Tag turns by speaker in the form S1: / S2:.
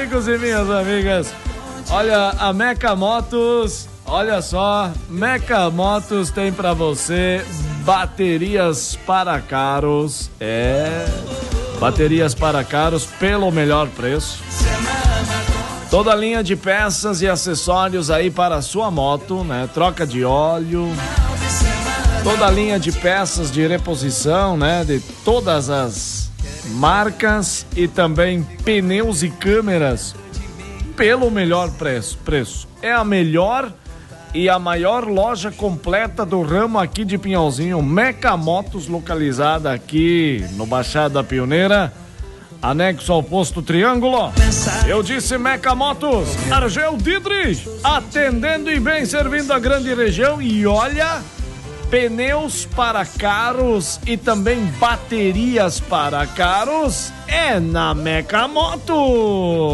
S1: amigos e minhas amigas. Olha, a Meca Motos, olha só, Meca Motos tem pra você baterias para carros. Baterias para carros pelo melhor preço. Toda linha de peças e acessórios aí para a sua moto, né? Troca de óleo. Toda linha de peças de reposição, né? De todas as marcas e também pneus e câmeras pelo melhor preço. É a melhor e a maior loja completa do ramo aqui de Pinhalzinho, Meca Motos, localizada aqui no Baixada Pioneira, anexo ao posto Triângulo. Eu disse Meca Motos, Argel Didrich, atendendo e bem servindo a grande região. E olha, pneus para carros e também baterias para carros é na Meca Motos.